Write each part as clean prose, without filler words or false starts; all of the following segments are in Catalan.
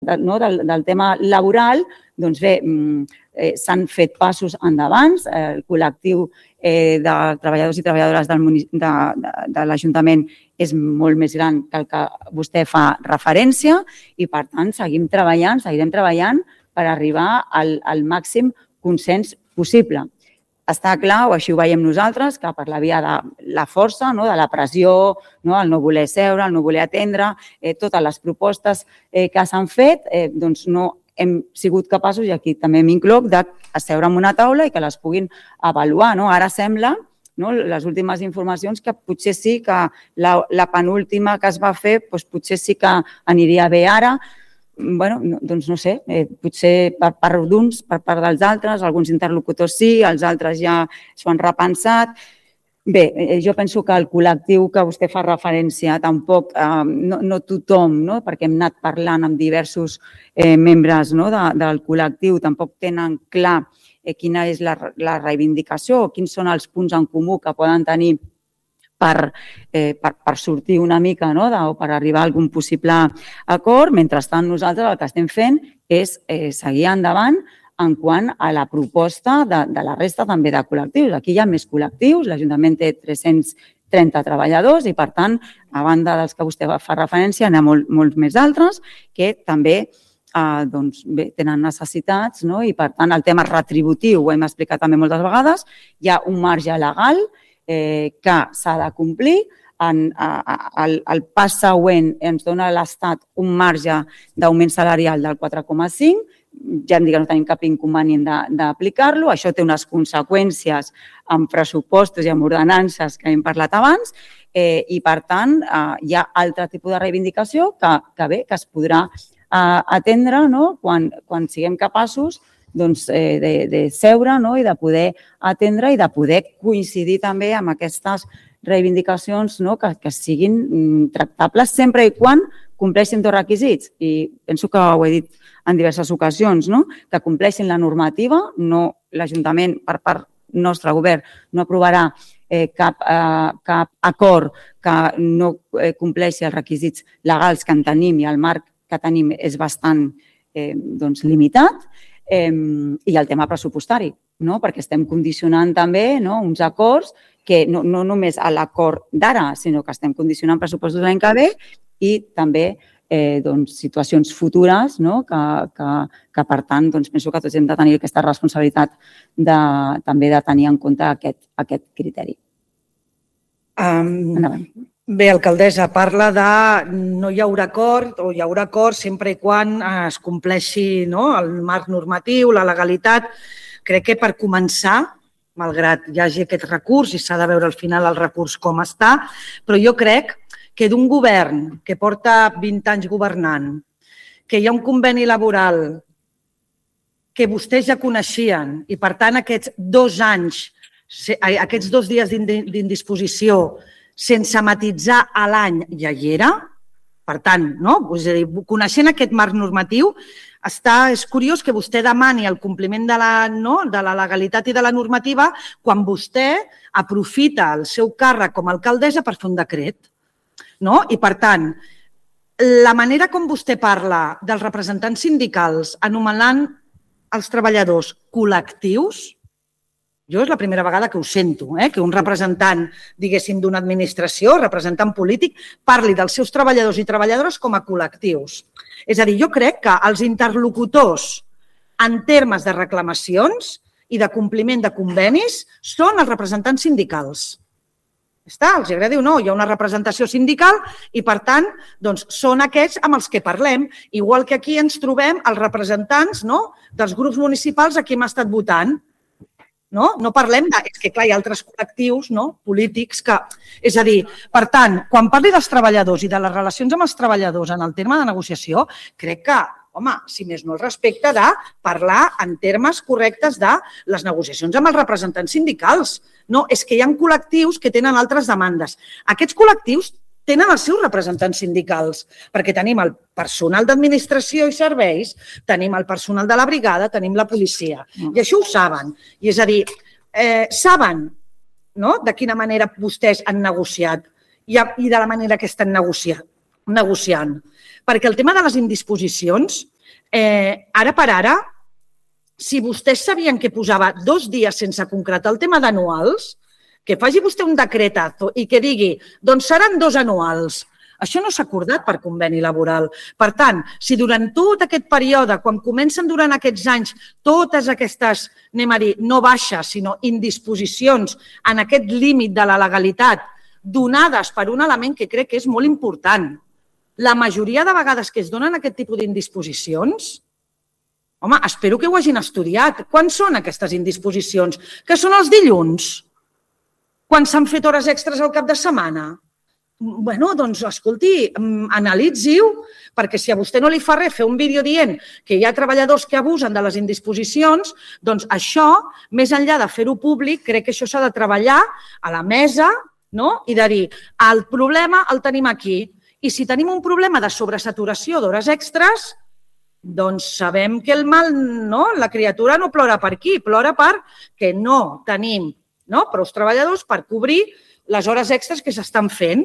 del tema laboral, doncs bé, s'han fet passos endavant. El col·lectiu de treballadors i treballadores de l'Ajuntament és molt més gran que el que vostè fa referència i, per tant, seguirem treballant per arribar al màxim consens possible. Està clar, o així ho veiem nosaltres, que per la via de la força, de la pressió, el no voler seure, el no voler atendre, totes les propostes que s'han fet, doncs no hem sigut capaços, i aquí també m'incloc, d'asseure en una taula i que les puguin avaluar. Ara sembla, les últimes informacions, que potser sí que la penúltima que es va fer potser sí que aniria bé ara. Doncs no sé, potser per part d'uns, per part dels altres, alguns interlocutors sí, els altres ja s'ho han repensat. Bé, jo penso que el col·lectiu que vostè fa referència tampoc, no tothom, perquè hem anat parlant amb diversos membres del col·lectiu, tampoc tenen clar quina és la reivindicació o quins són els punts en comú que poden tenir per sortir una mica o per arribar a algun possible acord. Mentrestant, nosaltres el que estem fent és seguir endavant en quant a la proposta de la resta també de col·lectius. Aquí hi ha més col·lectius, l'Ajuntament té 330 treballadors i, per tant, a banda dels que vostè fa referència, n'hi ha molts més altres que també tenen necessitats i, per tant, el tema retributiu, ho hem explicat també moltes vegades, hi ha un marge legal que s'ha de complir. El pas següent ens dona l'Estat un marge d'augment salarial del 4,5%. Ja hem dit que no tenim cap inconvenient d'aplicar-lo. Això té unes conseqüències en pressupostos i en ordenances que hem parlat abans i, per tant, hi ha altre tipus de reivindicació que es podrà atendre quan siguem capaços de seure i de poder atendre i de poder coincidir també amb aquestes reivindicacions que siguin tractables sempre i quan compleixin dos requisits. I penso que ho he dit en diverses ocasions, que compleixin la normativa. L'Ajuntament, per part nostre, govern, no aprovarà cap acord que no compleixi els requisits legals que en tenim i el marc que tenim és bastant limitat. I el tema pressupostari, perquè estem condicionant també uns acords que no només a l'acord d'ara, sinó que estem condicionant pressupostos l'any que ve i també situacions futures que, per tant, penso que tots hem de tenir aquesta responsabilitat també de tenir en compte aquest criteri. Bé, alcaldessa, parla de no hi haurà acord o hi haurà acord sempre i quan es compleixi el marc normatiu, la legalitat. Crec que per començar, malgrat hi hagi aquest recurs i s'ha de veure al final el recurs com està, però jo crec que d'un govern que porta 20 anys governant, que hi ha un conveni laboral que vostès ja coneixien i, per tant, aquests 2 anys, aquests 2 dies d'indisposició sense matisar a l'any ja hi era, per tant, coneixent aquest marc normatiu, és curiós que vostè demani el compliment de la legalitat i de la normativa quan vostè aprofita el seu càrrec com a alcaldessa per fer un decret. I, per tant, la manera com vostè parla dels representants sindicals anomenant els treballadors col·lectius, jo és la primera vegada que ho sento, que un representant, diguéssim, d'una administració, representant polític, parli dels seus treballadors i treballadores com a col·lectius. És a dir, jo crec que els interlocutors en termes de reclamacions i de compliment de convenis són els representants sindicals. Els agradi o no, hi ha una representació sindical i, per tant, són aquests amb els que parlem. Igual que aquí ens trobem els representants dels grups municipals a qui hem estat votant. No parlem de... És que, clar, hi ha altres col·lectius polítics que... És a dir, per tant, quan parli dels treballadors i de les relacions amb els treballadors en el terme de negociació, crec que, home, si més no, el respecte de parlar en termes correctes de les negociacions amb els representants sindicals. No, és que hi ha col·lectius que tenen altres demandes. Aquests col·lectius tenen els seus representants sindicals, perquè tenim el personal d'administració i serveis, tenim el personal de la brigada, tenim la policia. I això ho saben. I és a dir, saben de quina manera vostès han negociat i de la manera que estan negociant. Perquè el tema de les indisposicions, Ara per ara, si vostès sabien que posava 2 dies sense concretar el tema d'anuals, que faci vostè un decretazo i que digui, doncs seran 2 anuals. Això no s'ha acordat per conveni laboral. Per tant, si durant tot aquest període, quan comencen durant aquests anys, totes aquestes, anem a dir, no baixes, sinó indisposicions en aquest límit de la legalitat, donades per un element que crec que és molt important, la majoria de vegades que es donen aquest tipus d'indisposicions, home, espero que ho hagin estudiat. Quan són aquestes indisposicions? Que són els dilluns? Quan s'han fet hores extres al cap de setmana? Bueno, doncs, escolti, analitzi-ho, perquè si a vostè no li fa res fer un vídeo dient que hi ha treballadors que abusen de les indisposicions, doncs això, més enllà de fer-ho públic, crec que això s'ha de treballar a la mesa, no? I de dir, el problema el tenim aquí. I si tenim un problema de sobresaturació d'hores extres, doncs sabem que el mal, no? La criatura no plora per aquí, plora perquè no tenim prou treballadors per cobrir les hores extres que s'estan fent.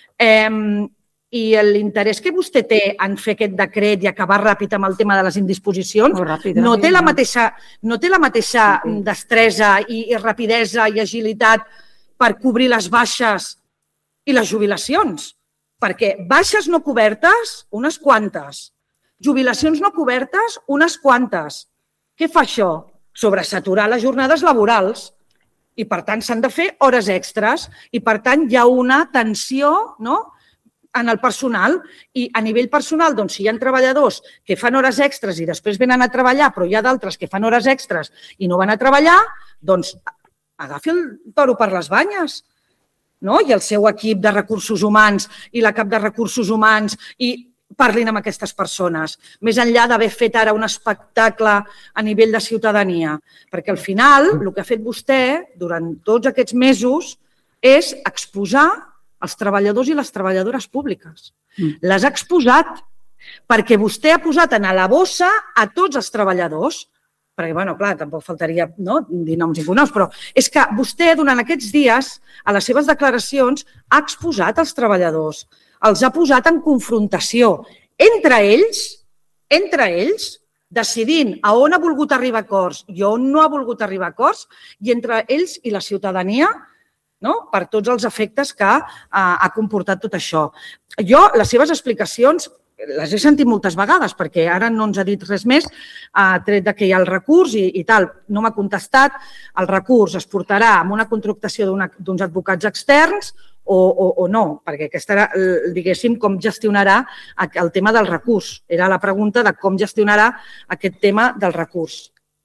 I l'interès que vostè té en fer aquest decret i acabar ràpid amb el tema de les indisposicions no té la mateixa destresa i rapidesa i agilitat per cobrir les baixes i les jubilacions. Perquè baixes no cobertes, unes quantes. Jubilacions no cobertes, unes quantes. Què fa això? Sobresaturar les jornades laborals. I, per tant, s'han de fer hores extres i, per tant, hi ha una tensió en el personal i a nivell personal, doncs, si hi ha treballadors que fan hores extres i després venen a treballar, però hi ha d'altres que fan hores extres i no van a treballar, doncs agafi el toro per les banyes. I el seu equip de recursos humans i la cap de recursos humans i parlin amb aquestes persones, més enllà d'haver fet ara un espectacle a nivell de ciutadania. Perquè al final el que ha fet vostè durant tots aquests mesos és exposar els treballadors i les treballadores públiques. Les ha exposat perquè vostè ha posat a la bossa a tots els treballadors, perquè, clar, tampoc faltaria dir noms i cognoms, però és que vostè durant aquests dies, a les seves declaracions, ha exposat els treballadors, els ha posat en confrontació entre ells, decidint a on ha volgut arribar a acords i on no ha volgut arribar a acords, i entre ells i la ciutadania, per tots els efectes que ha comportat tot això. Jo, les seves explicacions, les he sentit moltes vegades, perquè ara no ens ha dit res més, tret que hi ha el recurs i tal. No m'ha contestat. El recurs es portarà amb una contractació d'uns advocats externs o no, perquè aquesta era, diguéssim, com gestionarà el tema del recurs. Era la pregunta de com gestionarà aquest tema del recurs.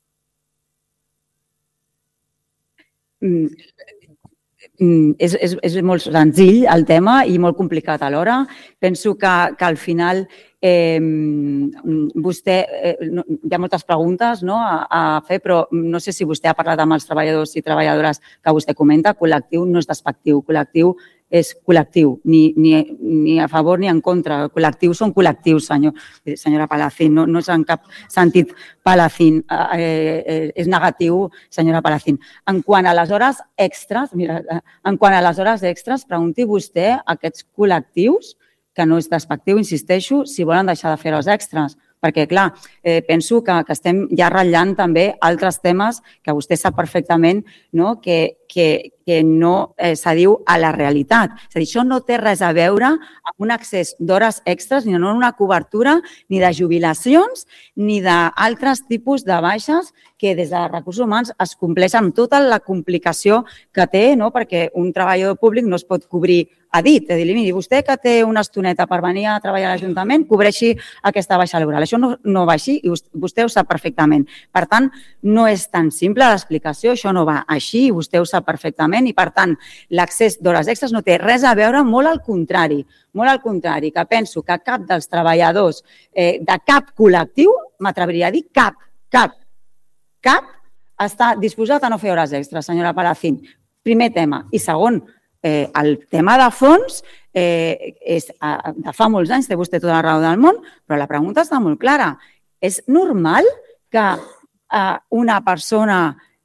És molt senzill el tema i molt complicat alhora. Penso que al final vostè, hi ha moltes preguntes a fer, però no sé si vostè ha parlat amb els treballadors i treballadores que vostè comenta. Col·lectiu no és despectiu, col·lectiu és col·lectiu, ni a favor ni en contra. Col·lectius són col·lectius, senyora Palacín, no és en cap sentit Palacín, és negatiu, senyora Palacín. En quant a les hores extres, pregunti vostè a aquests col·lectius, que no és despectiu, insisteixo, si volen deixar de fer hores extres. Perquè, clar, penso que estem ja ratllant també altres temes que vostè sap perfectament que no s'adiu a la realitat. És a dir, això no té res a veure amb un accés d'hores extres, ni en una cobertura, ni de jubilacions, ni d'altres tipus de baixes que des de recursos humans es compleixen amb tota la complicació que té, perquè un treballador públic no es pot cobrir a dit. És a dir, miri, vostè que té una estoneta per venir a treballar a l'Ajuntament, cobreixi aquesta baixa laboral. Això no va així i vostè ho sap perfectament. Per tant, no és tan simple l'explicació, això no va així i vostè ho sap perfectament i, per tant, l'accés d'hores extres no té res a veure, molt al contrari, que penso que cap dels treballadors de cap col·lectiu, m'atreviria a dir cap, està disposat a no fer hores extres, senyora Palacín. Primer tema. I segon, el tema de fons és de fa molts anys, té vostè tota la raó del món, però la pregunta està molt clara. És normal que una persona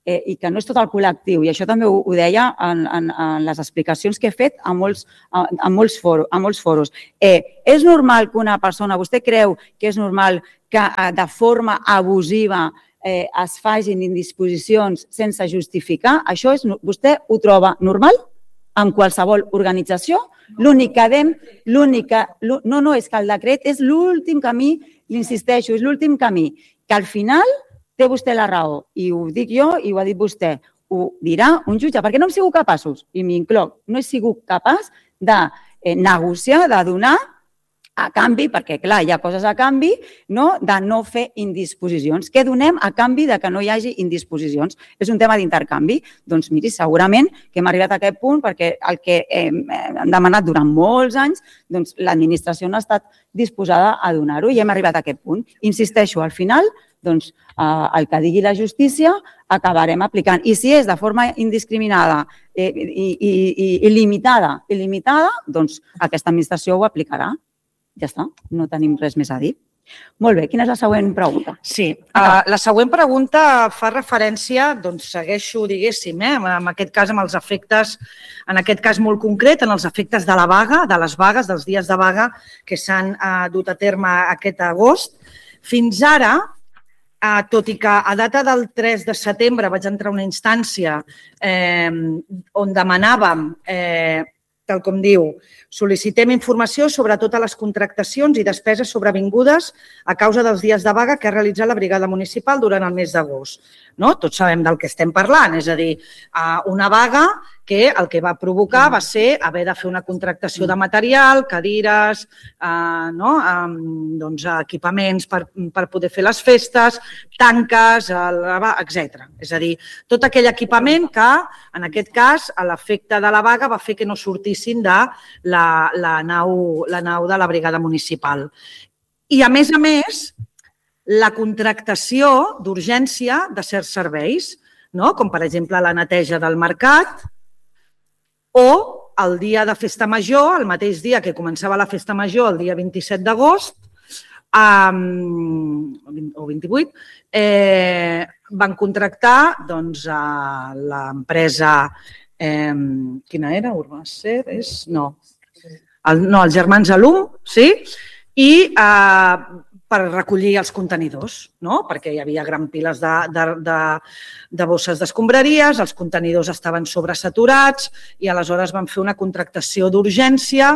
i que no és tot el col·lectiu, i això també ho deia en les explicacions que he fet a molts foros. És normal que una persona, vostè creu que és normal que de forma abusiva es facin indisposicions sense justificar? Vostè ho troba normal en qualsevol organització? L'únic que dem, no, és que el decret és l'últim camí, l'insisteixo, és l'últim camí, que al final té vostè la raó, i ho dic jo i ho ha dit vostè, ho dirà un jutge, perquè no hem sigut capaços, i m'incloc, no he sigut capaç de negociar, de donar a canvi, perquè clar, hi ha coses a canvi, de no fer indisposicions. Què donem a canvi de que no hi hagi indisposicions? És un tema d'intercanvi? Doncs miri, segurament que hem arribat a aquest punt perquè el que hem demanat durant molts anys, doncs l'administració no ha estat disposada a donar-ho i hem arribat a aquest punt. Insisteixo, al final, doncs el que digui la justícia acabarem aplicant. I si és de forma indiscriminada i il·limitada, doncs aquesta administració ho aplicarà. Ja està, no tenim res més a dir. Molt bé, quina és la següent pregunta? Sí, la següent pregunta fa referència, doncs segueixo, diguéssim, en aquest cas amb els efectes, en aquest cas molt concret, en els efectes de la vaga, de les vagues, dels dies de vaga que s'han dut a terme aquest agost. Fins ara, tot i que a data del 3 de setembre vaig entrar a una instància on demanàvem, tal com diu, sol·licitem informació sobre totes les contractacions i despeses sobrevingudes a causa dels dies de vaga que ha realitzat la brigada municipal durant el mes d'agost. Tots sabem del que estem parlant, és a dir, una vaga que el que va provocar va ser haver de fer una contractació de material, cadires, equipaments per poder fer les festes, tanques, etc. És a dir, tot aquell equipament que, en aquest cas, l'efecte de la vaga va fer que no sortissin de la nau de la brigada municipal. I, a més, la contractació d'urgència de certs serveis, com per exemple la neteja del mercat, o el dia de festa major, el mateix dia que començava la festa major, el dia 27 d'agost, o 28, van contractar l'empresa, quina era? Urbacer? No, els germans Alum, sí? I per recollir els contenidors, perquè hi havia gran piles de bosses d'escombraries, els contenidors estaven sobresaturats i aleshores van fer una contractació d'urgència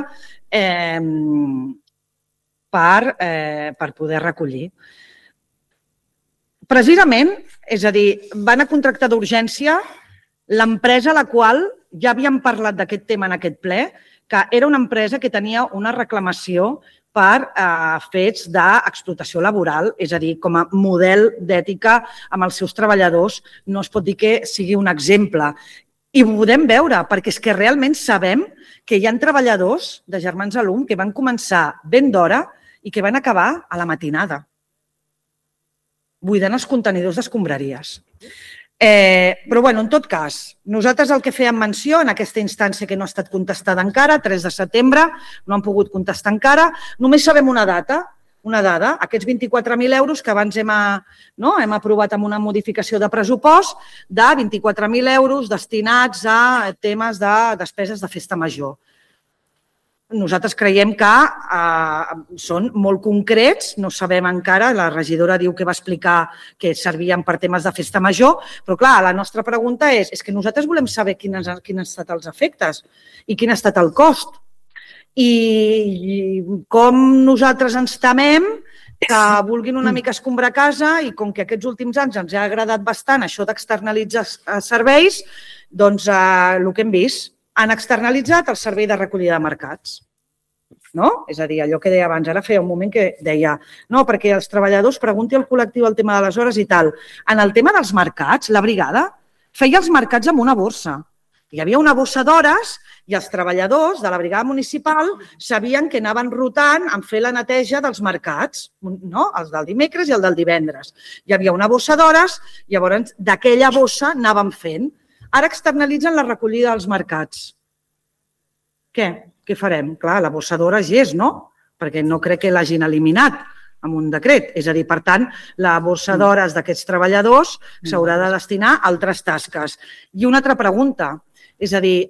per poder recollir. Precisament, és a dir, van a contractar d'urgència l'empresa a la qual ja havíem parlat d'aquest tema en aquest ple, que era una empresa que tenia una reclamació per fets d'explotació laboral, és a dir, com a model d'ètica amb els seus treballadors, no es pot dir que sigui un exemple. I ho podem veure, perquè és que realment sabem que hi ha treballadors de Germans Alum que van començar ben d'hora i que van acabar a la matinada, buidant els contenidors d'escombraries. Però, en tot cas, nosaltres el que fèiem menció en aquesta instància que no ha estat contestada encara, 3 de setembre, no han pogut contestar encara, només sabem una dada, aquests 24.000 euros que abans hem aprovat amb una modificació de pressupost de 24.000 euros destinats a temes de despeses de festa major. Nosaltres creiem que són molt concrets, no sabem encara, la regidora diu que va explicar que servien per temes de festa major, però clar, la nostra pregunta és que nosaltres volem saber quins han estat els efectes i quin ha estat el cost. I com nosaltres ens temem que vulguin una mica escombrar casa i com que aquests últims anys ens ha agradat bastant això d'externalitzar serveis, doncs el que hem vist, han externalitzat el servei de recollida de mercats. És a dir, allò que deia abans, ara feia un moment que deia no, perquè els treballadors pregunti al col·lectiu el tema de les hores i tal. En el tema dels mercats, la brigada feia els mercats amb una borsa. Hi havia una bossa d'hores i els treballadors de la brigada municipal sabien que anaven rotant en fer la neteja dels mercats, els del dimecres i el del divendres. Hi havia una bossa d'hores, llavors d'aquella bossa anàvem fent. Ara externalitzen la recollida dels mercats. Què farem? Clar, la bossa d'hores hi és, no? Perquè no crec que l'hagin eliminat. amb un decret. És a dir, per tant, la borsa d'hores d'aquests treballadors s'haurà de destinar a altres tasques. I una altra pregunta, és a dir,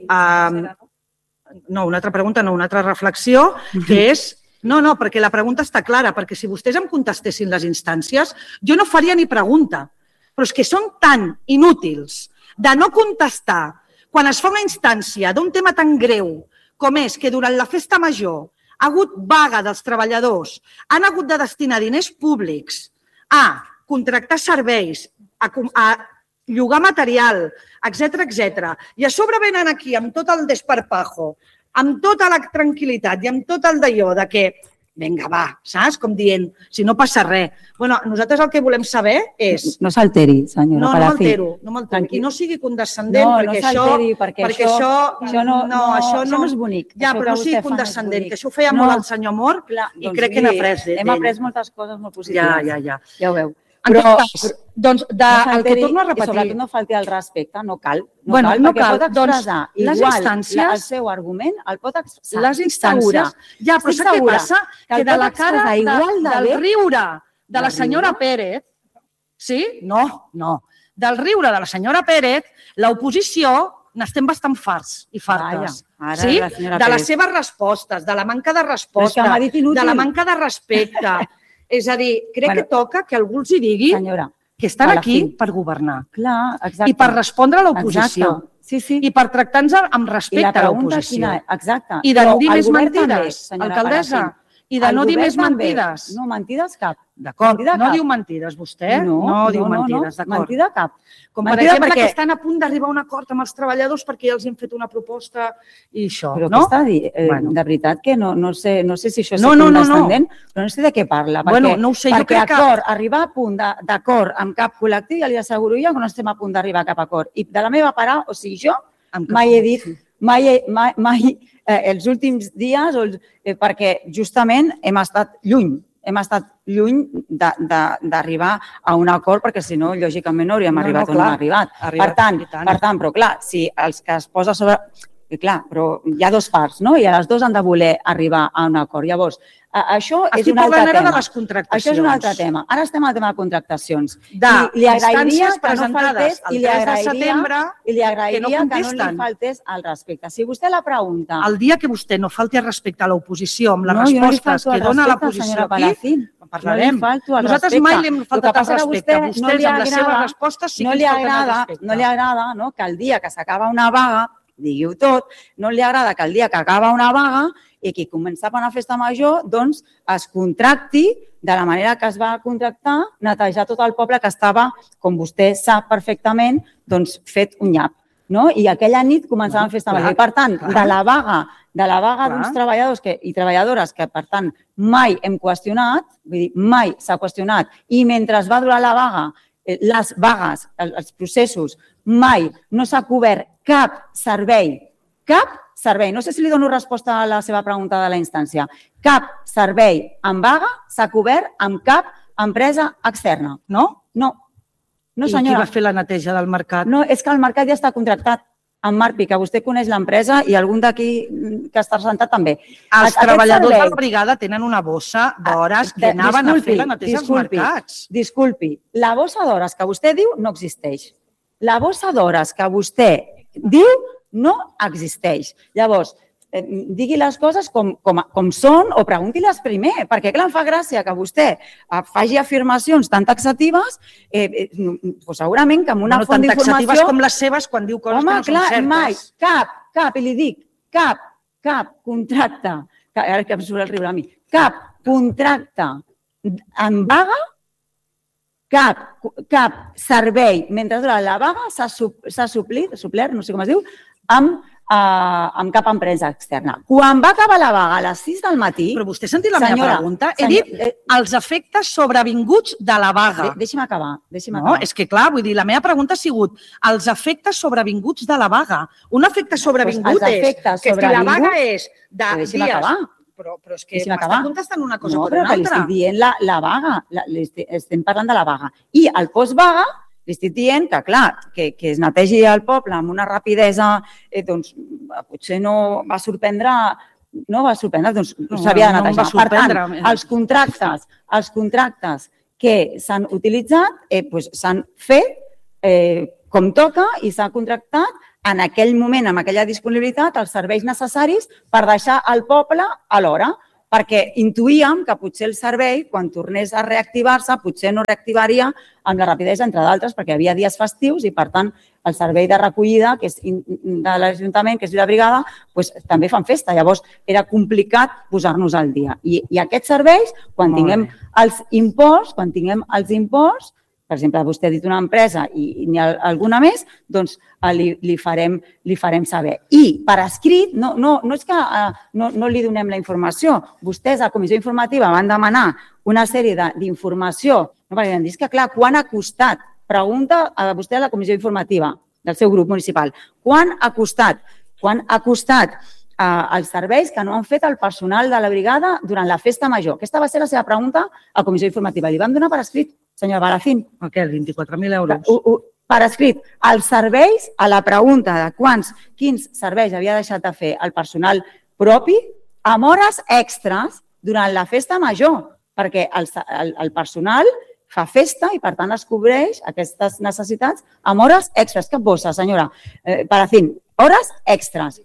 una altra reflexió, que és... No, perquè la pregunta està clara, perquè si vostès em contestessin les instàncies, jo no faria ni pregunta, però és que són tan inútils de no contestar quan es fa una instància d'un tema tan greu com és que durant la festa major ha hagut vaga dels treballadors, han hagut de destinar diners públics a contractar serveis, a llogar material, etc. I a sobre venen aquí amb tot el desparpajo, amb tota la tranquil·litat i amb tot el d'allò de que, vinga, va, saps? Com dient, si no passa res. Bueno, nosaltres el que volem saber és... No s'alteri, senyora Palacín. No m'altero. I no sigui condescendent, perquè això no és bonic. Ja, però no sigui condescendent, que això ho feia molt el senyor Mor i crec que n'ha après d'ell. Hem après moltes coses molt positives. Ja. Ja ho veu. Però, doncs, el que torno a repetir... I sobretot no falti el respecte, no cal. No cal. Pot expressar igual el seu argument, el pot expressar. Les instàncies... Ja, però sap què passa? Que de la cara del riure de la senyora Pérez, sí? No. Del riure de la senyora Pérez, l'oposició n'estem bastant farts i fartes. Sí? De les seves respostes, de la manca de resposta, de la manca de respecte. És a dir, crec que toca que algú els hi digui que estan aquí per governar i per respondre a l'oposició i per tractar-nos amb respecte a l'oposició. I de no dir més mentides, alcaldessa, i de no dir més mentides. No, mentides cap. D'acord, no diu mentides vostè? No diu mentides, d'acord. Mentida cap. Com per exemple que estan a punt d'arribar a un acord amb els treballadors perquè ja els hem fet una proposta i això, no? Però què està dient? De veritat que no sé si això és condescendent, però no sé de què parla. No ho sé, jo crec que... Perquè arribar a punt d'acord amb cap col·lectiu, ja li asseguro jo que no estem a punt d'arribar a cap acord. I de la meva part, o sigui, jo mai he dit, mai els últims dies, perquè justament hem estat lluny d'arribar a un acord, perquè si no, lògicament no hauríem arribat on hem arribat. Per tant, però clar, si els que es posa sobre... Clar, però hi ha dues parts, no? I a les dues han de voler arribar a un acord. Llavors, això és un altre tema. De les contractacions. Això és un altre tema. Ara estem al tema de contractacions. D'instàncies presentades el 3 de setembre i li agrairia que no li faltés el respecte. Si vostè la pregunta... El dia que vostè no falti el respecte a l'oposició amb les respostes que dona l'oposició aquí, parlarem. Nosaltres mai li hem faltat el respecte. Vostès amb les seves respostes sí que ens falten el respecte. No li agrada que el dia que s'acaba una vaga, digui-ho tot, no li agrada que el dia que acaba una vaga i qui començava una festa major, doncs es contracti de la manera que es va contractar, netejar tot el poble que estava, com vostè sap perfectament, doncs fet un nyap. I aquella nit començaven festa major. I per tant, de la vaga d'uns treballadors i treballadores que, per tant, mai hem qüestionat, vull dir, mai s'ha qüestionat, i mentre es va durar la vaga, les vagues, els processos, mai no s'ha cobert cap servei, no sé si li dono resposta a la seva pregunta de la instància, cap servei en vaga s'ha cobert amb cap empresa externa. No? No, senyora. I qui va fer la neteja del mercat? No, és que el mercat ja està contractat amb Marpi, que vostè coneix l'empresa i algun d'aquí que està sentat també. Els treballadors de la brigada tenen una bossa d'hores que anaven a fer la neteja als mercats. Disculpi, la bossa d'hores que vostè diu no existeix. La bossa d'hores que vostè diu no existeix. Llavors, digui les coses com són o pregunti-les primer, perquè clar, em fa gràcia que vostè faci afirmacions tan taxatives, segurament que amb una font d'informació... Tan taxatives com les seves quan diu coses que no són certes. Mai, cap, i li dic, cap contracte, ara que em surt el riure a mi, cap contracte en vaga, cap servei, mentre dura la vaga, s'ha suplert, no sé com es diu, amb cap empresa externa. Quan va acabar la vaga a les 6 del matí... Però vostè ha sentit la meva pregunta? He dit els efectes sobrevinguts de la vaga. Deixi'm acabar. No, és que clar, vull dir, la meva pregunta ha sigut els efectes sobrevinguts de la vaga. Un efecte sobrevingut és que si la vaga és de dies... Però és que m'està contestant una cosa per una altra. No, però que li estic dient la vaga. Estem parlant de la vaga. I el post-vaga li estic dient que, clar, que es netegi el poble amb una rapidesa, doncs potser no va sorprendre no va sorprendre, doncs s'havia de netejar. Per tant, els contractes que s'han utilitzat s'han fet com toca i s'ha contractat en aquell moment, amb aquella disponibilitat, els serveis necessaris per deixar el poble a l'hora, perquè intuïem que potser el servei, quan tornés a reactivar-se, potser no reactivaria amb la rapidesa, entre d'altres, perquè hi havia dies festius i, per tant, el servei de recollida que és de l'Ajuntament, que és la brigada, també fan festa. Llavors, era complicat posar-nos al dia. I aquests serveis, quan tinguem els imports, per exemple, vostè ha dit una empresa i n'hi ha alguna més, doncs li farem saber. I per escrit, no és que no li donem la informació. Vostès a la comissió informativa van demanar una sèrie d'informació, perquè han dit que, clar, quan ha costat? Pregunta a vostè a la comissió informativa del seu grup municipal. Quan ha costat? Quan ha costat els serveis que no han fet el personal de la brigada durant la festa major? Aquesta va ser la seva pregunta a la comissió informativa. Li vam donar per escrit, senyora Palacín. Què, 24.000 euros? Per escrit, els serveis, a la pregunta de quins serveis havia deixat de fer el personal propi amb hores extres durant la festa major, perquè el personal fa festa i, per tant, es cobreix aquestes necessitats amb hores extres. Què posa, senyora Palacín? Hores extres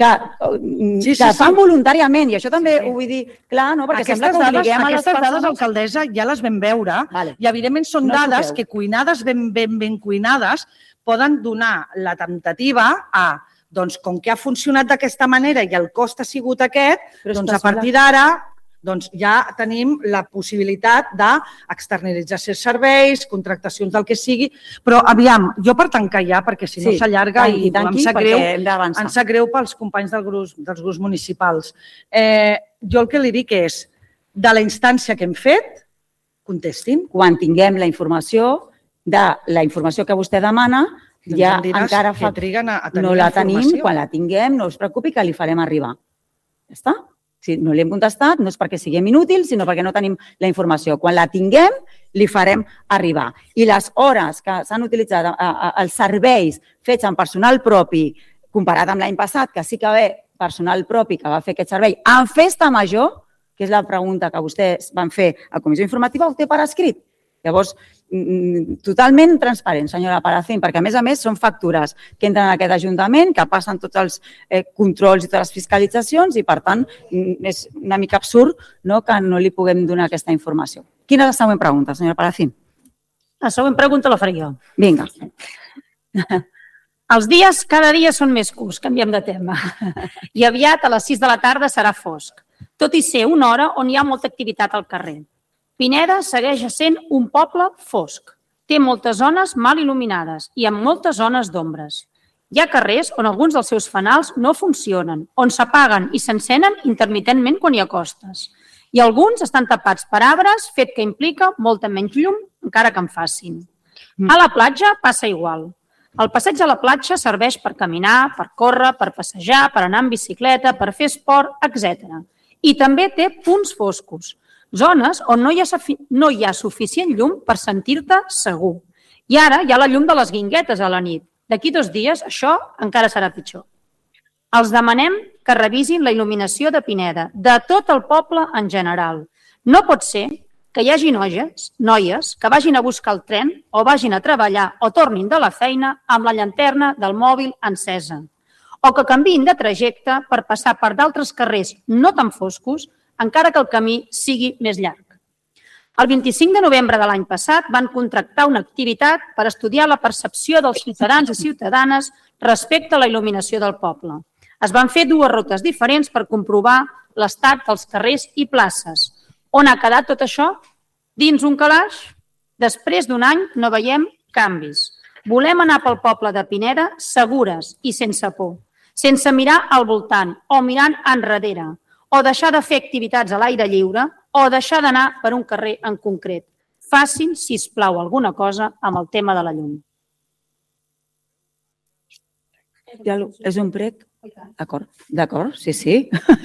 que fan voluntàriament, i això també ho vull dir clar, perquè sembla que obliguem a les persones... Aquestes dades, alcaldessa, ja les vam veure i, evidentment, són dades que cuinades ben cuinades poden donar la temptativa a, doncs, com que ha funcionat d'aquesta manera i el cost ha sigut aquest, doncs, a partir d'ara, doncs ja tenim la possibilitat d'externalització de serveis, contractacions del que sigui, però aviam, jo per tancar ja, perquè si no s'allarga i em sap greu pels companys dels grups municipals. Jo el que li dic és, de la instància que hem fet, contestin. Quan tinguem la informació que vostè demana, ja encara fa... No la tenim, quan la tinguem, no us preocupi que li farem arribar. Ja està? Si no li hem contestat, no és perquè siguem inútils, sinó perquè no tenim la informació. Quan la tinguem, li farem arribar. I les hores que s'han utilitzat, els serveis fets amb personal propi, comparat amb l'any passat, que sí que ve personal propi que va fer aquest servei en festa major, que és la pregunta que vostès van fer a la comissió informativa, ho té per escrit. Llavors, totalment transparent, senyora Palacín, perquè a més són factures que entren en aquest Ajuntament, que passen tots els controls i totes les fiscalitzacions i, per tant, és una mica absurd que no li puguem donar aquesta informació. Quina és la següent pregunta, senyora Palacín? La següent pregunta la faré jo. Vinga. Els dies cada dia són més curts, canviem de tema. I aviat a les 6 de la tarda serà fosc, tot i ser una hora on hi ha molta activitat al carrer. Pineda segueix sent un poble fosc. Té moltes zones mal il·luminades i amb moltes zones d'ombres. Hi ha carrers on alguns dels seus fanals no funcionen, on s'apaguen i s'encenen intermitentment quan hi acostes. I alguns estan tapats per arbres, fet que implica molta menys llum, encara que en facin. A la platja passa igual. El passeig a la platja serveix per caminar, per córrer, per passejar, per anar en bicicleta, per fer esport, etc. I també té punts foscos. Zones on no hi ha suficient llum per sentir-te segur. I ara hi ha la llum de les guinguetes a la nit. D'aquí 2 dies això encara serà pitjor. Els demanem que revisin la il·luminació de Pineda, de tot el poble en general. No pot ser que hi hagi noies que vagin a buscar el tren o vagin a treballar o tornin de la feina amb la llanterna del mòbil encesa. O que canviïn de trajecte per passar per d'altres carrers no tan foscos, encara que el camí sigui més llarg. El 25 de novembre de l'any passat van contractar una activitat per estudiar la percepció dels ciutadans i ciutadanes respecte a la il·luminació del poble. Es van fer 2 rutes diferents per comprovar l'estat dels carrers i places. On ha quedat tot això? Dins un calaix? Després d'1 any no veiem canvis. Volem anar pel poble de Pineda segures i sense por, sense mirar al voltant o mirant enrere, o deixar de fer activitats a l'aire lliure o deixar d'anar per un carrer en concret. Facin, sisplau, alguna cosa amb el tema de la llum. És un prec D'acord, sí.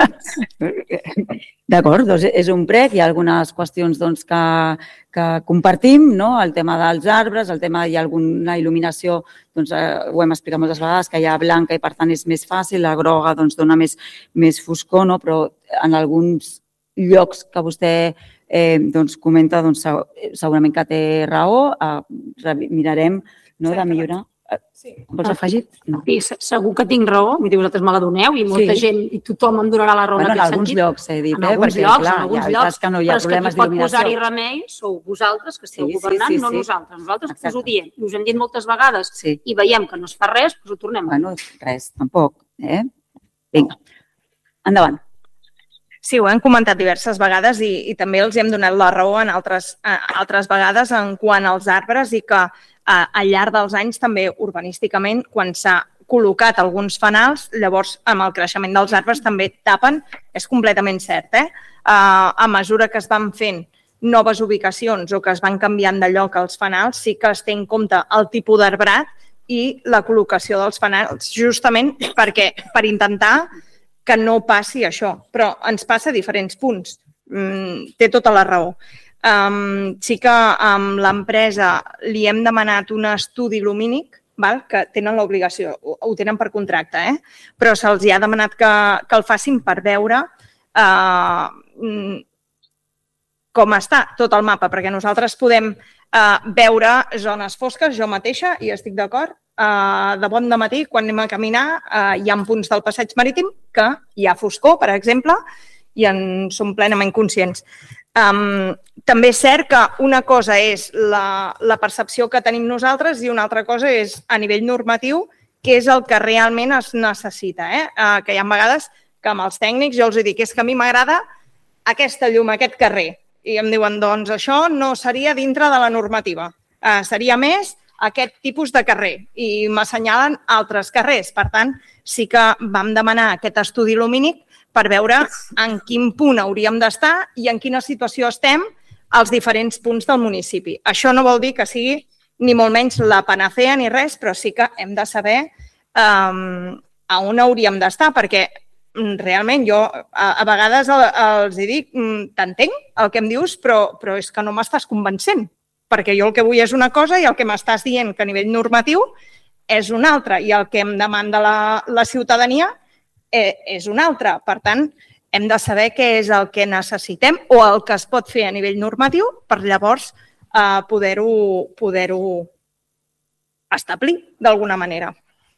D'acord, doncs és un prec, hi ha algunes qüestions que compartim, no? El tema dels arbres, el tema hi ha alguna il·luminació, doncs ho hem explicat moltes vegades, que hi ha blanca i per tant és més fàcil, la groga doncs dona més foscor, no? Però en alguns llocs que vostè comenta, doncs segurament que té raó, mirarem de millorar. Vols afegit? No. Sí, segur que tinc raó, vosaltres me la doneu i molta gent, i tothom em donarà la raó en aquest sentit. En alguns llocs, he dit, en alguns llocs, que no hi ha problemes d'il·luminació. Però és que qui pot posar-hi remei sou vosaltres, que esteu governant, no nosaltres. Nosaltres us ho diem, us hem dit moltes vegades i veiem que no es fa res, doncs ho tornem a dir. Bueno, res, tampoc. Vinga, endavant. Sí, ho hem comentat diverses vegades i també els hem donat la raó en altres vegades en quant als arbres i que al llarg dels anys també urbanísticament, quan s'ha col·locat alguns fanals, llavors amb el creixement dels arbres també tapen, és completament cert. A mesura que es van fent noves ubicacions o que es van canviant de lloc els fanals, sí que es té en compte el tipus d'arbrat i la col·locació dels fanals, justament per intentar que no passi això, però ens passa a diferents punts. Té tota la raó. Sí que amb l'empresa li hem demanat un estudi lumínic, que tenen l'obligació, ho tenen per contracte, però se'ls ha demanat que el facin per veure com està tot el mapa, perquè nosaltres podem veure zones fosques, jo mateixa, i estic d'acord, de bon dematí, quan anem a caminar, hi ha punts del passeig marítim que hi ha foscor, per exemple, i en som plenament conscients. També és cert que una cosa és la percepció que tenim nosaltres i una altra cosa és a nivell normatiu, que és el que realment es necessita. Que hi ha vegades que amb els tècnics jo els dic és que a mi m'agrada aquesta llum, aquest carrer. I em diuen, doncs això no seria dintre de la normativa. Seria més aquest tipus de carrer i m'assenyalen altres carrers. Per tant, sí que vam demanar aquest estudi lumínic per veure en quin punt hauríem d'estar i en quina situació estem als diferents punts del municipi. Això no vol dir que sigui ni molt menys la panacea ni res, però sí que hem de saber a on hauríem d'estar, perquè realment jo a vegades els dic, t'entenc el que em dius, però és que no m'estàs convencent, perquè jo el que vull és una cosa i el que m'estàs dient que a nivell normatiu és una altra i el que em demanda la ciutadania és una altra. Per tant, hem de saber què és el que necessitem o el que es pot fer a nivell normatiu per llavors poder-ho establir d'alguna manera.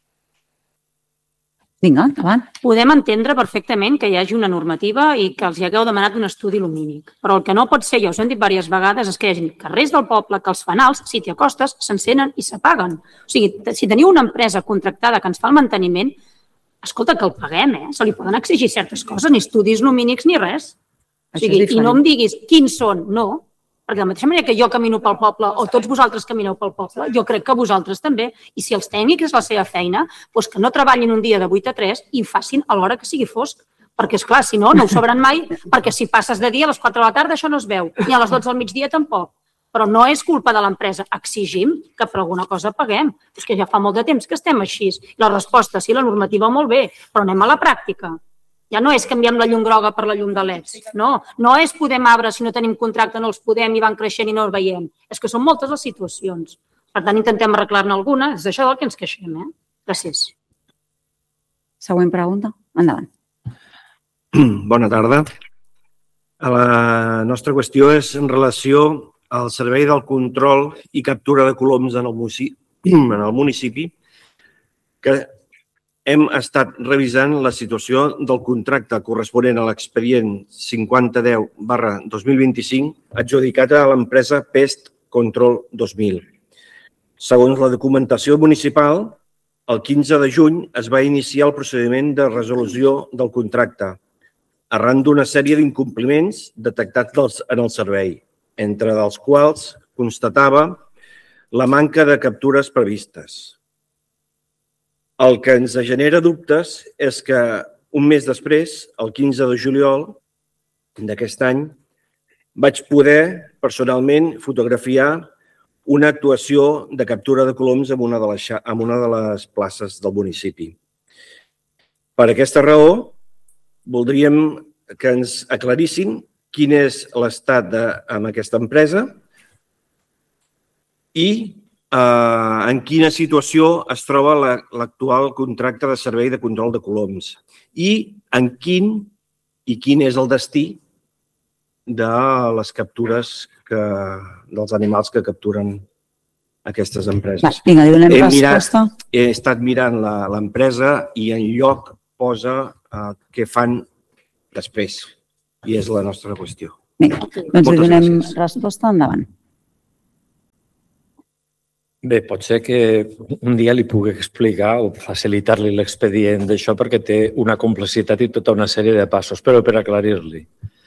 Vinga, endavant. Podem entendre perfectament que hi hagi una normativa i que els hagueu demanat un estudi lumínic, però el que no pot ser, ja us hem dit diverses vegades, és que hi hagi carrers del poble que els fanals, si t'hi acostes, s'encenen i s'apaguen. O sigui, si teniu una empresa contractada que ens fa el manteniment, escolta, que el paguem, se li poden exigir certes coses, ni estudis lumínics ni res. O sigui, i no em diguis quins són, no, perquè de la mateixa manera que jo camino pel poble o tots vosaltres camineu pel poble, jo crec que vosaltres també, i si els tècnics és la seva feina, doncs que no treballin un dia de 8 a 3 i facin a l'hora que sigui fosc, perquè esclar, si no, no ho sabran mai, perquè si passes de dia a les 4 de la tarda això no es veu, ni a les 12 del migdia tampoc. Però no és culpa de l'empresa. Exigim que per alguna cosa paguem. És que ja fa molt de temps que estem així. La resposta, sí, la normativa molt bé, però anem a la pràctica. Ja no és canviem la llum groga per la llum de LEDs. No és podem arbres si no tenim contracte, no els podem i van creixent i no els veiem. És que són moltes les situacions. Per tant, intentem arreglar-ne alguna. És d'això del que ens queixem. Gràcies. Següent pregunta. Endavant. Bona tarda. La nostra qüestió és en relació al servei del control i captura de coloms en el municipi, que hem estat revisant la situació del contracte corresponent a l'expedient 5010/2025 adjudicat a l'empresa Pest Control 2000. Segons la documentació municipal, el 15 de juny es va iniciar el procediment de resolució del contracte, arran d'una sèrie d'incompliments detectats en el servei, entre dels quals constatava la manca de captures previstes. El que ens genera dubtes és que un mes després, el 15 de juliol d'aquest any, vaig poder personalment fotografiar una actuació de captura de coloms en una de les places del municipi. Per aquesta raó, voldríem que ens aclarissin quin és l'estat amb aquesta empresa i en quina situació es troba l'actual contracte de servei de control de coloms i quin és el destí de les captures dels animals que capturen aquestes empreses. Vinga, li donem resposta. He estat mirant l'empresa i enlloc posa què fan després. I és la nostra qüestió. Vinga, doncs li donem resposta, endavant. Bé, pot ser que un dia li pugui explicar o facilitar-li l'expedient d'això perquè té una complexitat i tota una sèrie de passos, però per aclarir-li.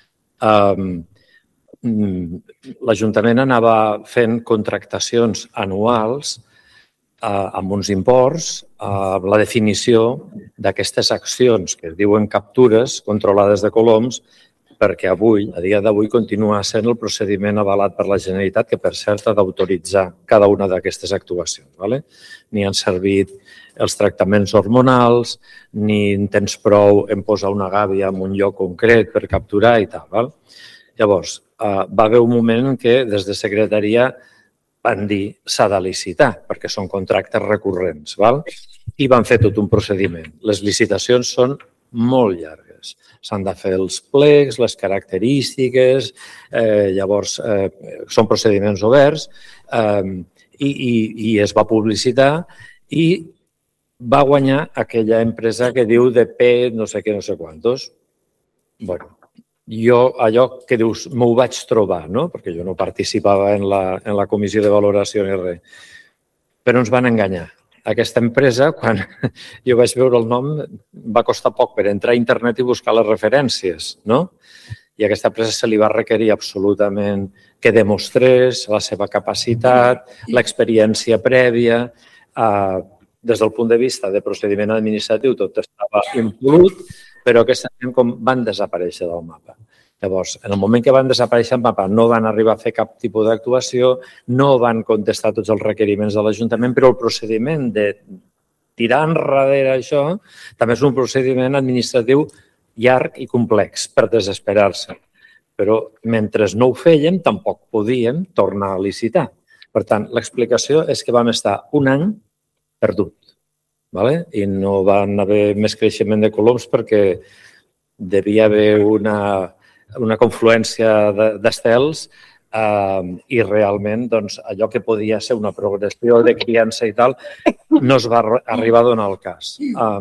L'Ajuntament anava fent contractacions anuals amb uns imports, la definició d'aquestes accions que es diuen captures controlades de coloms, perquè avui, a dia d'avui, continua sent el procediment avalat per la Generalitat, que per cert ha d'autoritzar cada una d'aquestes actuacions. Ni han servit els tractaments hormonals, ni en tens prou en posar una gàbia en un lloc concret per capturar i tal. Llavors, va haver un moment en què des de secretaria van dir s'ha de licitar, perquè són contractes recurrents, i van fer tot un procediment. Les licitacions són molt llargues. S'han de fer els plecs, les característiques, llavors són procediments oberts i es va publicitar i va guanyar aquella empresa que diu DP no sé què, no sé quantos. Bueno, jo allò que dius m'ho vaig trobar, perquè jo no participava en la comissió de valoració ni res, però ens van enganyar. Aquesta empresa, quan jo vaig veure el nom, va costar poc per entrar a internet i buscar les referències, I a aquesta empresa se li va requerir absolutament que demostrés la seva capacitat, l'experiència prèvia. Des del punt de vista de procediment administratiu tot estava impolut, però aquesta gent van desaparèixer del mapa. Llavors, en el moment que van desaparèixer el mapa no van arribar a fer cap tipus d'actuació, no van contestar tots els requeriments de l'Ajuntament, però el procediment de tirar enrere això també és un procediment administratiu llarg i complex per desesperar-se. Però mentre no ho fèiem, tampoc podíem tornar a licitar. Per tant, l'explicació és que vam estar un any perdut i no van haver més creixement de coloms perquè devia haver una confluència d'estels i realment allò que podia ser una progressió de criança i tal no es va arribar a donar el cas.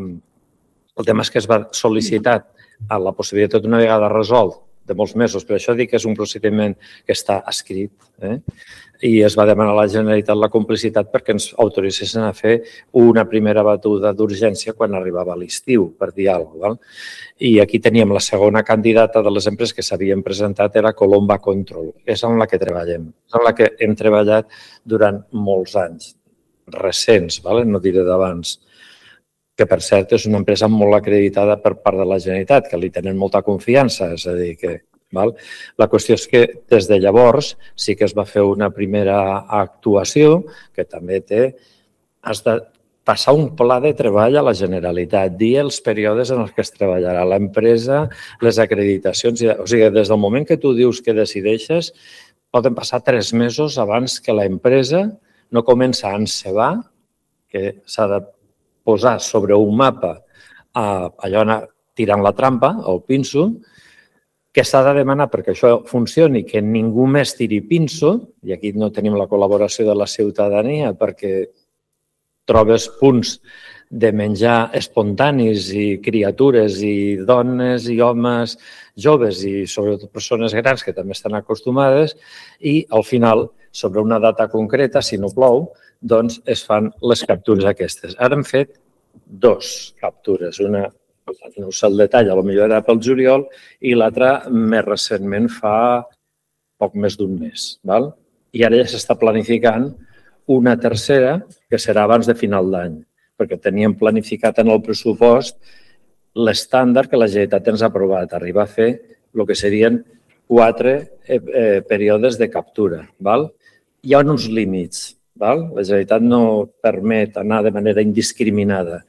El tema és que es va sol·licitar la possibilitat una vegada resolt de molts mesos, per això dic que és un procediment que està escrit i es va demanar a la Generalitat la complicitat perquè ens autoritzessin a fer una primera batuda d'urgència quan arribava l'estiu, per dir alguna cosa. I aquí teníem la segona candidata de les empreses que s'havien presentat, era Colomba Control. És en la que treballem, és en la que hem treballat durant molts anys, recents, no diré d'abans, que per cert és una empresa molt acreditada per part de la Generalitat, que li tenen molta confiança, és a dir, que la qüestió és que des de llavors sí que es va fer una primera actuació que també has de passar un pla de treball a la Generalitat, dir els períodes en els que es treballarà l'empresa, les acreditacions. O sigui, des del moment que tu dius que decideixes, poden passar 3 mesos abans que l'empresa no comença a encebar, que s'ha de posar sobre un mapa allò anar tirant la trampa, el pinso, que s'ha de demanar perquè això funcioni, que ningú més tiri pinso, i aquí no tenim la col·laboració de la ciutadania perquè trobes punts de menjar espontanis i criatures i dones i homes joves i sobretot persones grans que també estan acostumades i al final, sobre una data concreta, si no plou, doncs es fan les captures aquestes. Ara hem fet 2 captures, una no sé el detall, potser era pel juliol, i l'altra més recentment fa poc més d'un mes. I ara ja s'està planificant una tercera que serà abans de final d'any, perquè teníem planificat en el pressupost l'estàndard que la Generalitat ens ha aprovat, arribar a fer el que serien 4 períodes de captura. Hi ha uns límits. La Generalitat no permet anar de manera indiscriminada.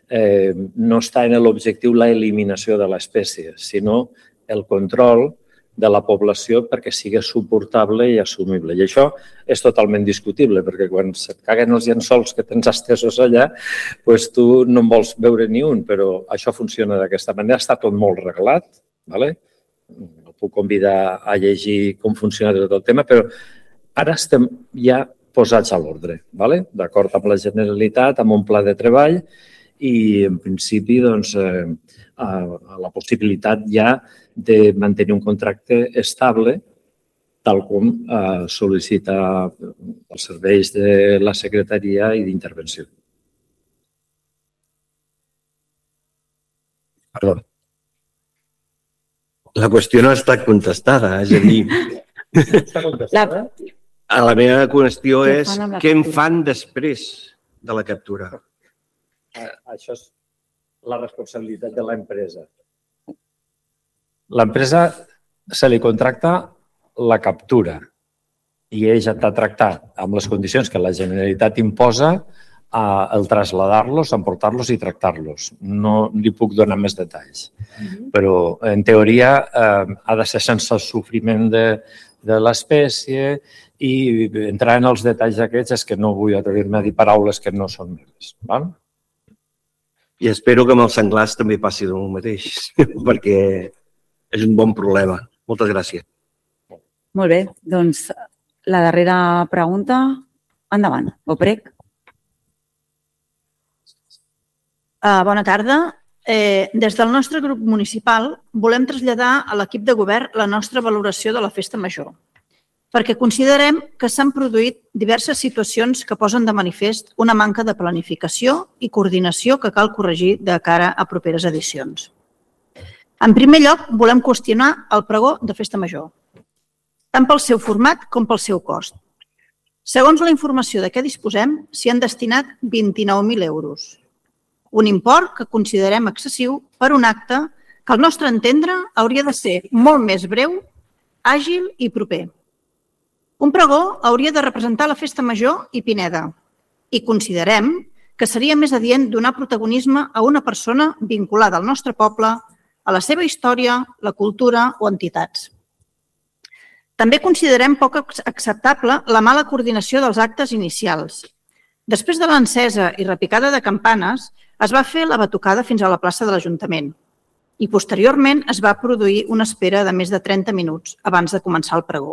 no està en l'objectiu l'eliminació de l'espècie, sinó el control de la població perquè sigui suportable i assumible. I això és totalment discutible, perquè quan se't caguen els llençols que tens estesos allà, doncs tu no en vols veure ni un, però això funciona d'aquesta manera. Està tot molt reglat, ¿vale? No puc convidar a llegir com funciona tot el tema, però ara estem ja posats a l'ordre, d'acord amb la Generalitat, amb un pla de treball i, en principi, la possibilitat ja de mantenir un contracte estable, tal com sol·licita els serveis de la Secretaria i d'Intervenció. Perdó. La qüestió no ha estat contestada, és a dir, la meva qüestió és què en fan després de la captura? Això és la responsabilitat de l'empresa. L'empresa se li contracta la captura i ell ha de tractar amb les condicions que la Generalitat imposa el traslladar-los, emportar-los i tractar-los. No li puc donar més detalls. Però, en teoria, ha de ser sense el sofriment de l'espècie i entrar en els detalls aquests és que no vull atrevir-me a dir paraules que no són meves. I espero que amb els senglars també passi el mateix, perquè és un bon problema. Moltes gràcies. Molt bé, doncs la darrera pregunta, endavant, ho prec. Bona tarda. Des del nostre grup municipal volem traslladar a l'equip de govern la nostra valoració de la Festa Major, perquè considerem que s'han produït diverses situacions que posen de manifest una manca de planificació i coordinació que cal corregir de cara a properes edicions. En primer lloc, volem qüestionar el pregó de Festa Major, tant pel seu format com pel seu cost. Segons la informació de què disposem, s'hi han destinat 29.000 euros. Un import que considerem excessiu per un acte que, al nostre entendre, hauria de ser molt més breu, àgil i proper. Un pregó hauria de representar la Festa Major i Pineda i considerem que seria més adient donar protagonisme a una persona vinculada al nostre poble, a la seva història, la cultura o entitats. També considerem poc acceptable la mala coordinació dels actes inicials. Després de l'encesa i repicada de campanes, es va fer la batucada fins a la plaça de l'Ajuntament i posteriorment es va produir una espera de més de 30 minuts abans de començar el pregó,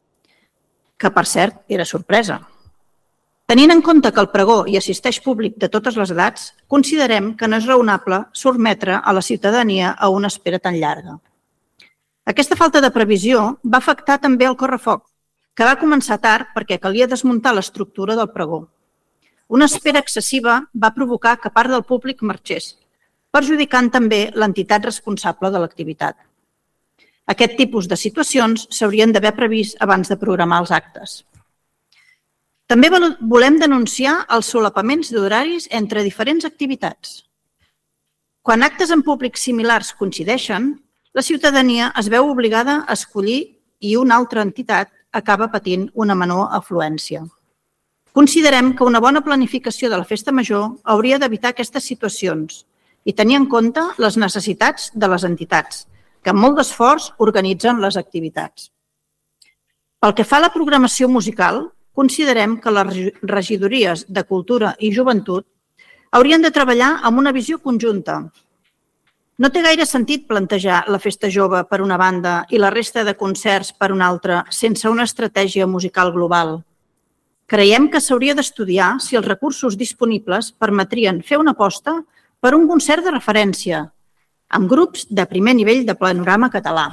que per cert era sorpresa. Tenint en compte que al pregó hi assisteix públic de totes les edats, considerem que no és raonable sotmetre a la ciutadania a una espera tan llarga. Aquesta falta de previsió va afectar també el correfoc, que va començar tard perquè calia desmuntar l'estructura del pregó. Una espera excessiva va provocar que part del públic marxés, perjudicant també l'entitat responsable de l'activitat. Aquest tipus de situacions s'haurien d'haver previst abans de programar els actes. També volem denunciar els solapaments d'horaris entre diferents activitats. Quan actes en públic similars coincideixen, la ciutadania es veu obligada a escollir i una altra entitat acaba patint una menor afluència. Considerem que una bona planificació de la Festa Major hauria d'evitar aquestes situacions i tenir en compte les necessitats de les entitats, que amb molt d'esforç organitzen les activitats. Pel que fa a la programació musical, considerem que les regidories de Cultura i Joventut haurien de treballar amb una visió conjunta. No té gaire sentit plantejar la Festa Jove per una banda i la resta de concerts per una altra sense una estratègia musical global. Creiem que s'hauria d'estudiar si els recursos disponibles permetrien fer una aposta per un concert de referència, amb grups de primer nivell de panorama català,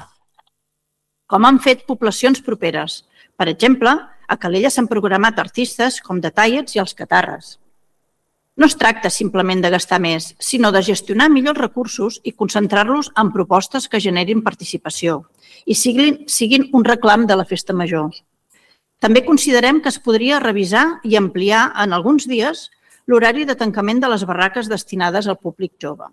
com han fet poblacions properes. Per exemple, a Calella s'han programat artistes com The Tiets i els Catarres. No es tracta simplement de gastar més, sinó de gestionar millor els recursos i concentrar-los en propostes que generin participació i siguin un reclam de la Festa Major. També considerem que es podria revisar i ampliar en alguns dies l'horari de tancament de les barraques destinades al públic jove.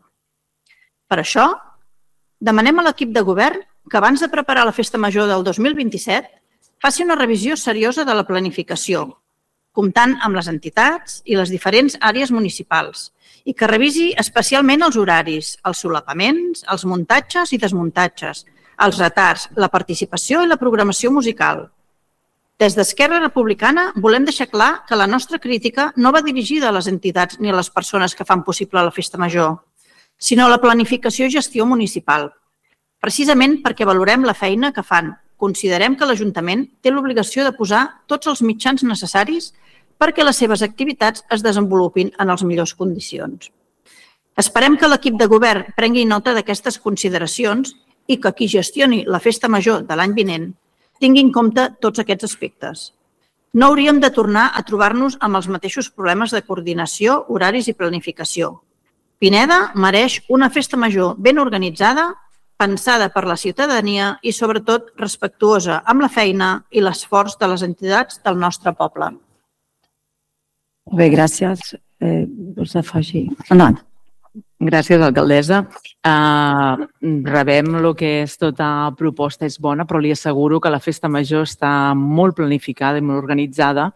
Per això, demanem a l'equip de govern que abans de preparar la Festa Major del 2027 faci una revisió seriosa de la planificació, comptant amb les entitats i les diferents àrees municipals, i que revisi especialment els horaris, els solapaments, els muntatges i desmuntatges, els retards, la participació i la programació musical. Des d'Esquerra Republicana volem deixar clar que la nostra crítica no va dirigida a les entitats ni a les persones que fan possible la festa major, sinó a la planificació i gestió municipal. Precisament perquè valorem la feina que fan, considerem que l'Ajuntament té l'obligació de posar tots els mitjans necessaris perquè les seves activitats es desenvolupin en les millors condicions. Esperem que l'equip de govern prengui nota d'aquestes consideracions i que qui gestioni la festa major de l'any vinent tingui en compte tots aquests aspectes. No hauríem de tornar a trobar-nos amb els mateixos problemes de coordinació, horaris i planificació. Pineda mereix una festa major ben organitzada, pensada per la ciutadania i, sobretot, respectuosa amb la feina i l'esforç de les entitats del nostre poble. Bé, gràcies. Vols afegir? Endavant. Gràcies, alcaldessa. Rebem el que és tota proposta, és bona, però li asseguro que la festa major està molt planificada i molt organitzada.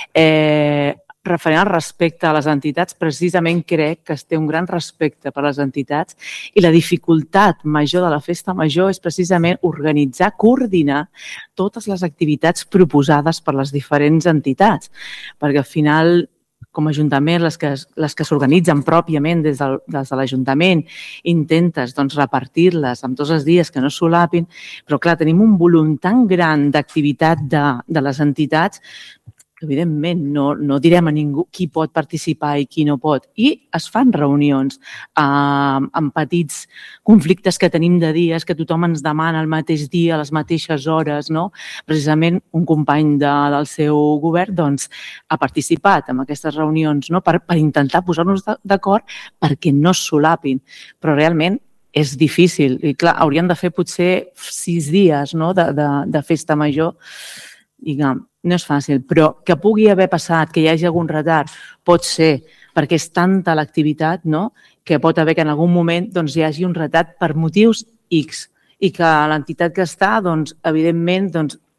Referent al respecte a les entitats, precisament crec que es té un gran respecte per les entitats i la dificultat major de la festa major és precisament organitzar, coordinar totes les activitats proposades per les diferents entitats, perquè al final, com a Ajuntament, les que s'organitzen pròpiament des de l'Ajuntament, intentes repartir-les amb tots els dies que no solapin, però clar, tenim un volum tan gran d'activitat de les entitats que evidentment no direm a ningú qui pot participar i qui no pot. I es fan reunions amb petits conflictes que tenim de dies, que tothom ens demana el mateix dia, a les mateixes hores, no? Precisament un company del seu govern ha participat en aquestes reunions per intentar posar-nos d'acord perquè no es solapin. Però realment és difícil. I clar, hauríem de fer potser 6 dies de festa major. I no és fàcil, però que pugui haver passat, que hi hagi algun retard, pot ser, perquè és tanta l'activitat que pot haver que en algun moment hi hagi un retard per motius X i que l'entitat que està, evidentment,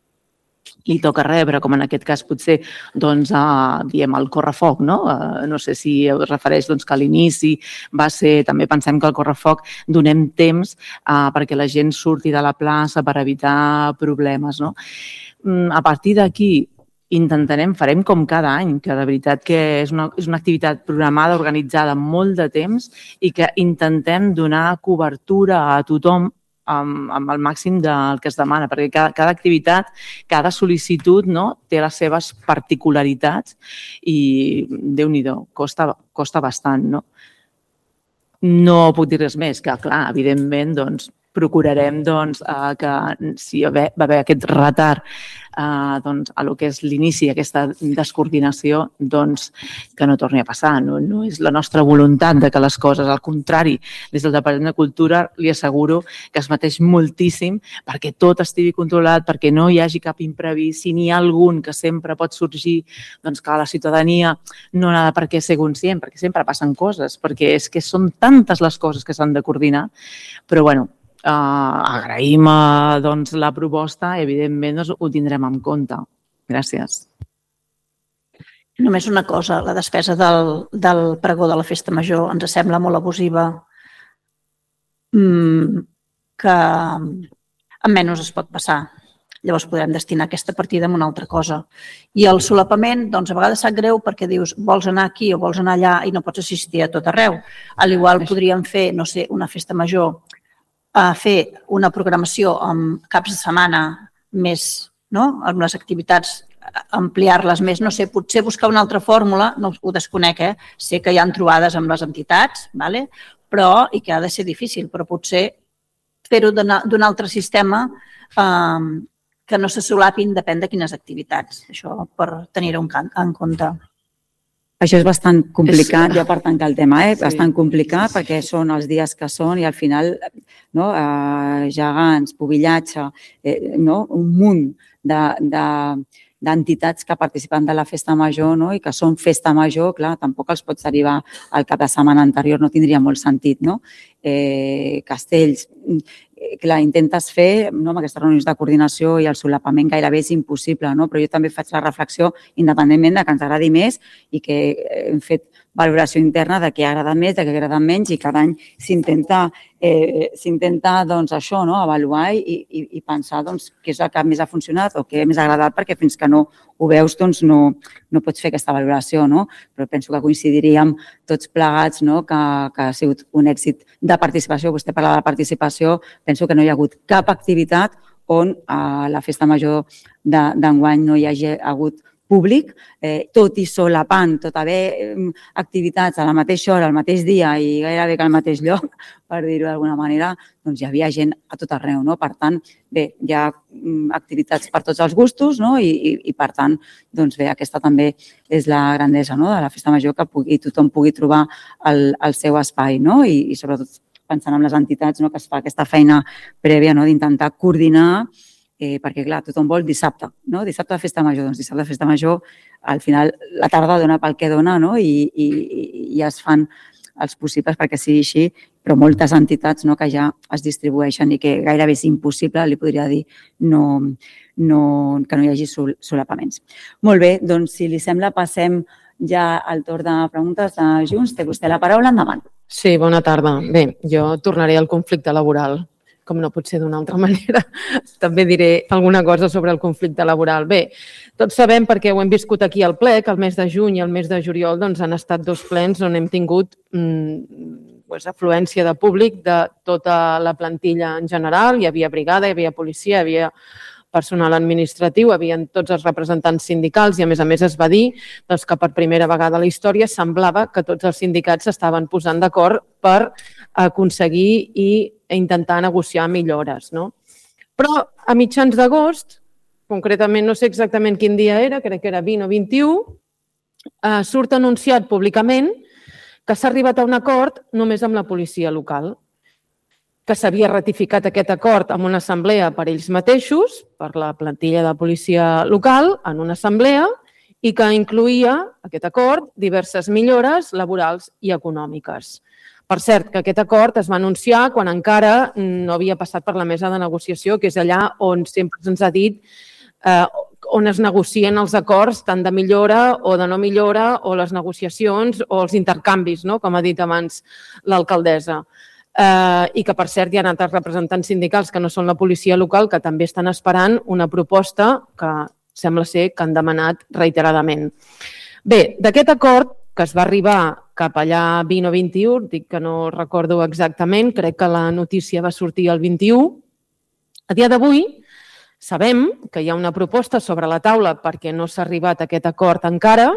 li toca rebre, com en aquest cas potser el correfoc, no sé si es refereix que a l'inici va ser, també pensem que al correfoc donem temps perquè la gent surti de la plaça per evitar problemes, no? A partir d'aquí farem com cada any, que de veritat que és una activitat programada, organitzada amb molt de temps i que intentem donar cobertura a tothom amb el màxim del que es demana, perquè cada activitat, cada sol·licitud té les seves particularitats i, Déu-n'hi-do, costa bastant. No puc dir res més, que clar, evidentment, procurarem que si va haver aquest retard a lo que és l'inici, aquesta descoordinació, que no torni a passar. No és la nostra voluntat de que les coses, al contrari, des del Departament de Cultura li asseguro que es mateix moltíssim perquè tot estigui controlat, perquè no hi hagi cap imprevist, si n'hi ha algun que sempre pot sorgir, que la ciutadania no n'ha de per què ser conscient, perquè sempre passen coses, perquè és que són tantes les coses que s'han de coordinar, però bueno, agraïm la proposta i evidentment ho tindrem en compte. Gràcies. Només una cosa, la despesa del pregó de la festa major ens sembla molt abusiva, que amb menys es pot passar. Llavors podrem destinar aquesta partida a una altra cosa. I el solapament, a vegades sap greu perquè dius vols anar aquí o vols anar allà i no pots assistir a tot arreu. A l'igual podríem fer, no sé, una festa major, fer una programació amb caps de setmana més, amb les activitats, ampliar-les més, no sé, potser buscar una altra fórmula, no ho desconec, sé que hi ha trobades amb les entitats, però, i que ha de ser difícil, però potser fer-ho d'un altre sistema que no se solapin depèn de quines activitats, això per tenir-ho en compte. Això és bastant complicat, ja per tancar el tema, bastant complicat perquè són els dies que són i al final gegants, pobillatge, un munt d'entitats que participen de la festa major i que són festa major, clar, tampoc els pots arribar al cap de setmana anterior, no tindria molt sentit, no? Castells, clar, intentes fer amb aquestes reunions de coordinació i el solapament gairebé és impossible, però jo també faig la reflexió, independentment de que ens agradi més i que hem fet valoració interna de què ha agradat més, de què ha agradat menys i cada any s'intenta doncs, això, avaluar i pensar doncs, què és el que més ha funcionat o què més ha agradat, perquè fins que no ho veus doncs, no pots fer aquesta valoració. Però penso que coincidiríem tots plegats que ha sigut un èxit de participació. Vostè parla de participació, penso que no hi ha hagut cap activitat on a la festa major d'enguany no hi hagi hagut públic, tot i solapant, tot haver activitats a la mateixa hora, al mateix dia i gairebé que al mateix lloc, per dir-ho d'alguna manera, doncs hi havia gent a tot arreu. Per tant, bé, hi ha activitats per tots els gustos i per tant, doncs bé, aquesta també és la grandesa de la festa major, que tothom pugui trobar el seu espai i sobretot pensant en les entitats que es fa aquesta feina prèvia d'intentar coordinar, perquè, clar, tothom vol dissabte, dissabte de festa major. Doncs dissabte de festa major, al final, la tarda dona pel que dona i es fan els possibles perquè sigui així, però moltes entitats que ja es distribueixen i que gairebé és impossible, li podria dir, que no hi hagi solapaments. Molt bé, doncs, si li sembla, passem ja al torn de preguntes de Junts. Té vostè la paraula, endavant. Sí, bona tarda. Bé, jo tornaré al conflicte laboral, com no pot ser d'una altra manera. També diré alguna cosa sobre el conflicte laboral. Bé, tots sabem, perquè ho hem viscut aquí al ple, que el mes de juny i el mes de juliol han estat 2 plens on hem tingut afluència de públic de tota la plantilla en general. Hi havia brigada, hi havia policia, hi havia personal administratiu, hi havia tots els representants sindicals i, a més, es va dir que per primera vegada a la història semblava que tots els sindicats s'estaven posant d'acord per aconseguir i intentar negociar millores. Però a mitjans d'agost, concretament no sé exactament quin dia era, crec que era 20 o 21, surt anunciat públicament que s'ha arribat a un acord només amb la policia local, que s'havia ratificat aquest acord en una assemblea per ells mateixos, per la plantilla de policia local, en una assemblea, i que incloïa aquest acord diverses millores laborals i econòmiques. Per cert, que aquest acord es va anunciar quan encara no havia passat per la mesa de negociació, que és allà on sempre se'ns ha dit on es negocien els acords tant de millora o de no millora o les negociacions o els intercanvis, com ha dit abans l'alcaldessa. I que, per cert, hi ha altres representants sindicals que no són la policia local que també estan esperant una proposta que sembla ser que han demanat reiteradament. Bé, d'aquest acord que es va arribar cap allà 20 o 21, dic que no recordo exactament, crec que la notícia va sortir el 21. A dia d'avui sabem que hi ha una proposta sobre la taula perquè no s'ha arribat a aquest acord encara,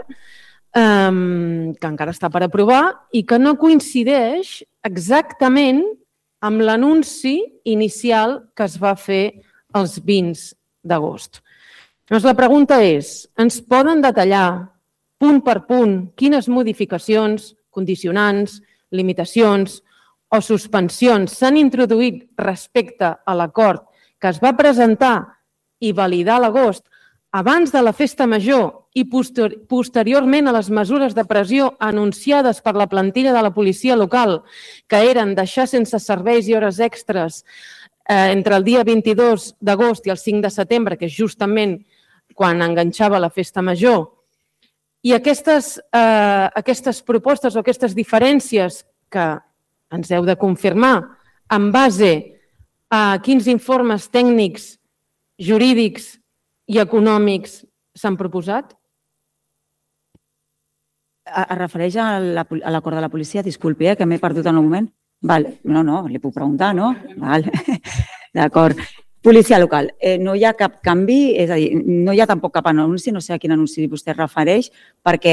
que encara està per aprovar i que no coincideix exactament amb l'anunci inicial que es va fer els 20 d'agost. Llavors, la pregunta és, ens poden detallar punt per punt quines modificacions, condicionants, limitacions o suspensions s'han introduït respecte a l'acord que es va presentar i validar a l'agost abans de la festa major i posteriorment a les mesures de pressió anunciades per la plantilla de la policia local, que eren deixar sense serveis i hores extres entre el dia 22 d'agost i el 5 de setembre, que és justament quan enganxava la festa major. I aquestes propostes o aquestes diferències que ens heu de confirmar en base a quins informes tècnics, jurídics i econòmics s'han proposat? Es refereix a l'acord de la policia? Disculpi, que m'he perdut en un moment. No, li puc preguntar, no? D'acord. Policia local. No hi ha cap canvi, és a dir, no hi ha tampoc cap anunci, no sé a quin anunci vostè es refereix, perquè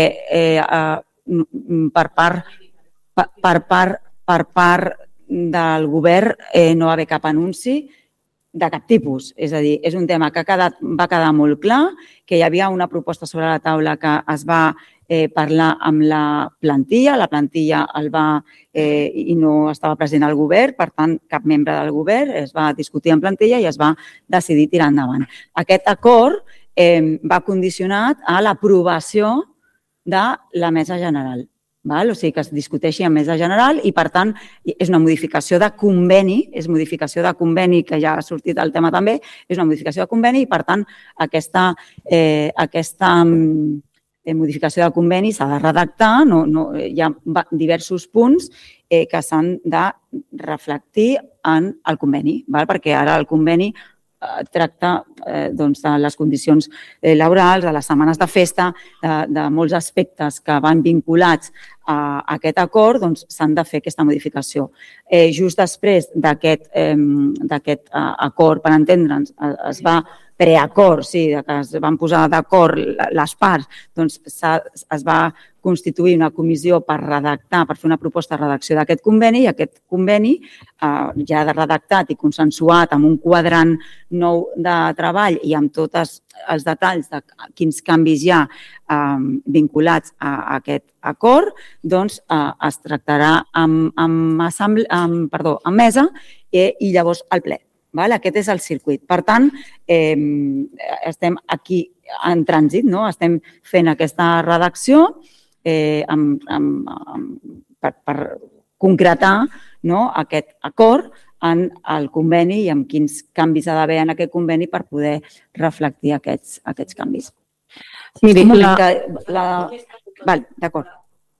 per part del govern no va haver cap anunci de cap tipus. És a dir, és un tema que va quedar molt clar, que hi havia una proposta sobre la taula que es va parlar amb la plantilla el va i no estava present al govern, per tant, cap membre del govern, es va discutir en plantilla i es va decidir tirar endavant. Aquest acord va condicionat a l'aprovació de la mesa general. o sigui que es discuteixi en mesa general i, per tant, és una modificació de conveni, que ja ha sortit el tema també, és una modificació de conveni i, per tant, aquesta modificació de conveni s'ha de redactar, hi ha diversos punts que s'han de reflectir en el conveni, perquè ara el conveni tracta de les condicions laborals, de les setmanes de festa, de molts aspectes que van vinculats a aquest acord, s'han de fer aquesta modificació. Just després d'aquest acord, per entendre'ns, es va preacord, sí, que es van posar d'acord les parts, doncs es va constituir una comissió per redactar, per fer una proposta de redacció d'aquest conveni i aquest conveni ja redactat i consensuat amb un quadrant nou de treball i amb tots els detalls de quins canvis hi ha vinculats a aquest acord, doncs es tractarà amb mesa i llavors al ple. Aquest és el circuit. Per tant, estem aquí en trànsit, estem fent aquesta redacció per concretar aquest acord en el conveni i amb quins canvis ha d'haver en aquest conveni per poder reflectir aquests canvis. Miri, d'acord.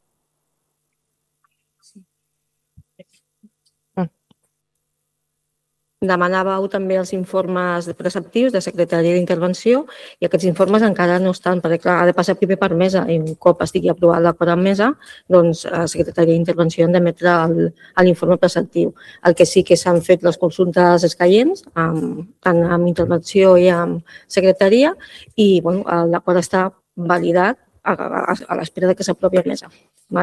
Demanàveu també els informes preceptius de secretaria d'intervenció i aquests informes encara no estan, perquè clar, ha de passar primer per mesa i un cop estigui aprovat l'acord en mesa, doncs la secretaria d'intervenció han d'emetre l'informe preceptiu. El que sí que s'han fet les consultes escaients, tant amb intervenció i amb secretaria, i l'acord està validat a l'espera que s'aprovi a mesa.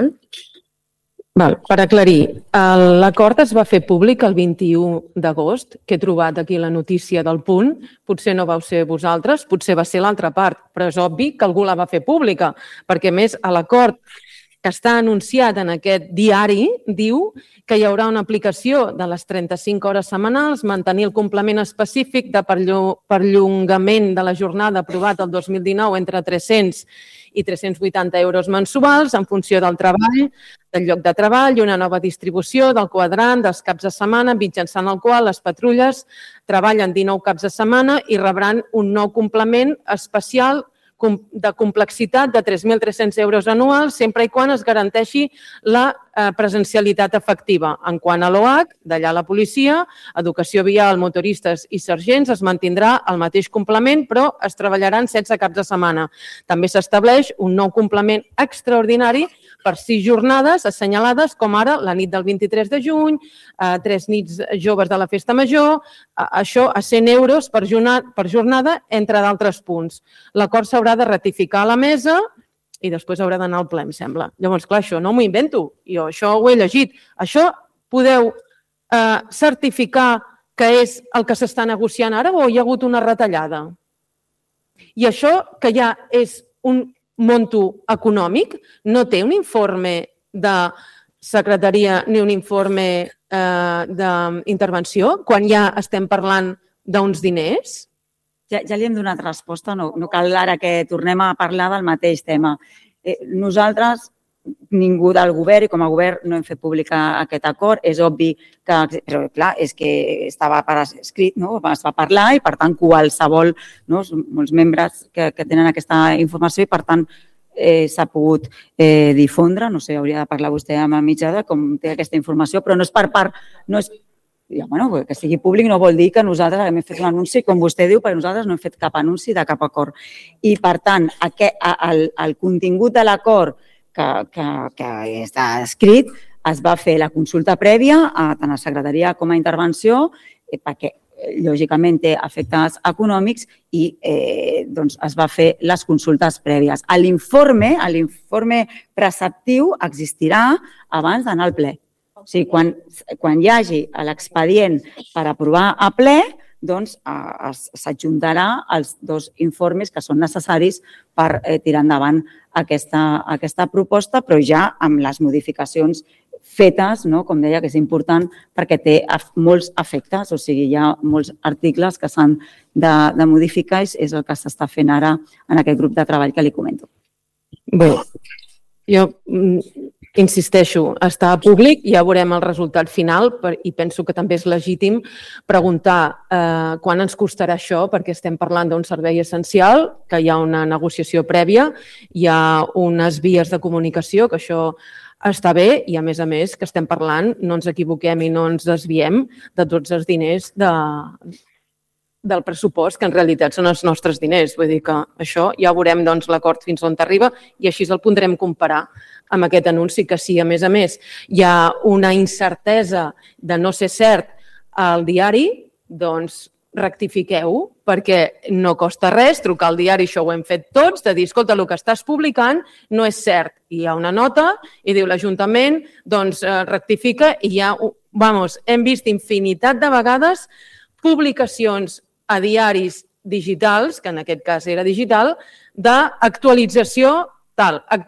Per aclarir, l'acord es va fer públic el 21 d'agost, que he trobat aquí la notícia del Punt. Potser no vau ser vosaltres, potser va ser l'altra part, però és obvi que algú la va fer pública, perquè a més l'acord que està anunciat en aquest diari diu que hi haurà una aplicació de les 35 hores setmanals, mantenir el complement específic de perllongament de la jornada aprovat el 2019 entre 300 i 380 euros mensuals en funció del treball, del lloc de treball i una nova distribució del quadrant dels caps de setmana mitjançant el qual les patrulles treballen 19 caps de setmana i rebran un nou complement especial de complexitat de 3.300 euros anuals sempre i quan es garanteixi la presencialitat efectiva. En quant a l'OH, d'allà la policia, educació vial, motoristes i sergents, es mantindrà el mateix complement, però es treballaran 16 caps de setmana. També s'estableix un nou complement extraordinari per 6 jornades assenyalades, com ara la nit del 23 de juny, 3 nits joves de la festa major, això a 100 euros per jornada, entre d'altres punts. L'acord s'haurà de ratificar a la mesa i després haurà d'anar al ple, em sembla. Llavors, clar, això no m'ho invento, jo això ho he llegit. Això podeu certificar que és el que s'està negociant ara o hi ha hagut una retallada? I això que ja és un monto econòmic, no té un informe de secretaria ni un informe d'intervenció quan ja estem parlant d'uns diners? Ja li hem donat resposta, no cal ara que tornem a parlar del mateix tema. Nosaltres, ningú del govern i com a govern no hem fet públic aquest acord. És obvi que, però clar, és que estava per escrit, es va parlar i per tant qualsevol, molts membres que tenen aquesta informació i per tant s'ha pogut difondre. No sé, hauria de parlar vostè amb el mitjà de com té aquesta informació, però no és per part, que sigui públic no vol dir que nosaltres hem fet un anunci, com vostè diu, perquè nosaltres no hem fet cap anunci de cap acord. I per tant, el contingut de l'acord que està escrit, es va fer la consulta prèvia tant a secretaria com a intervenció perquè, lògicament, té efectes econòmics i es va fer les consultes prèvies. L'informe preceptiu existirà abans d'anar al ple. O sigui, quan hi hagi l'expedient per aprovar a ple, doncs s'adjuntarà els 2 informes que són necessaris per tirar endavant aquesta proposta, però ja amb les modificacions fetes, com deia, que és important perquè té molts efectes, o sigui, hi ha molts articles que s'han de modificar i és el que s'està fent ara en aquest grup de treball que li comento. Bé, jo insisteixo, està públic, ja veurem el resultat final i penso que també és legítim preguntar quan ens costarà això, perquè estem parlant d'un servei essencial, que hi ha una negociació prèvia, hi ha unes vies de comunicació, que això està bé i, a més, que estem parlant, no ens equivoquem i no ens desviem de tots els diners del pressupost, que en realitat són els nostres diners. Vull dir que això ja veurem l'acord fins on arriba i així el podrem comparar amb aquest anunci que sí, a més, hi ha una incertesa de no ser cert al diari, doncs rectifiqueu, perquè no costa res trucar al diari, això ho hem fet tots, de dir, escolta, el que estàs publicant no és cert. I hi ha una nota i diu l'Ajuntament, doncs rectifica i ja, hem vist infinitat de vegades publicacions a diaris digitals, que en aquest cas era digital, d'actualització tal.